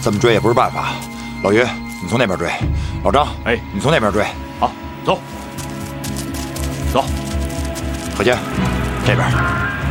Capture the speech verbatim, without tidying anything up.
怎么追也不是办法。老于，你从那边追；老张， 哎， 你从那边追。 好，走，走。 何坚，这边。